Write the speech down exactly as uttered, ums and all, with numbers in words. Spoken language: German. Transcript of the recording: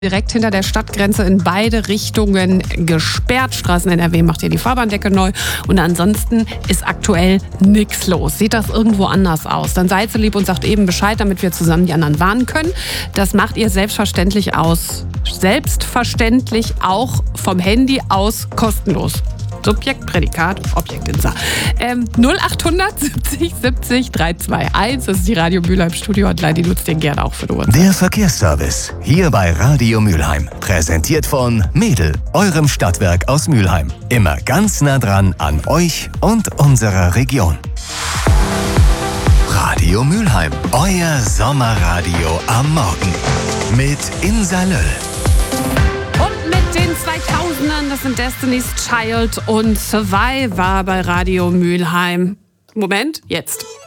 Direkt hinter der Stadtgrenze in beide Richtungen gesperrt. Straßen N R W macht hier die Fahrbahndecke neu. Und ansonsten ist aktuell nichts los. Sieht das irgendwo anders aus? Dann seid so lieb und sagt eben Bescheid, damit wir zusammen die anderen warnen können. Das macht ihr selbstverständlich aus. Selbstverständlich auch vom Handy aus kostenlos. Subjekt, Prädikat, Objekt in Sa. Ähm, null acht hundert siebzig siebzig dreihunderteinundzwanzig. Das ist die Radio Mülheim Studio Hotline. Die nutzt ihr gerne auch für die Uhrzeit. Der Verkehrsservice hier bei Radio Mülheim. Präsentiert von Mädel, eurem Stadtwerk aus Mülheim. Immer ganz nah dran an euch und unserer Region. Radio Mülheim, euer Sommerradio am Morgen. Mit Insa Löll. Und mit den zweitausendern, das sind Destiny's Child und Survivor bei Radio Mülheim. Moment, jetzt.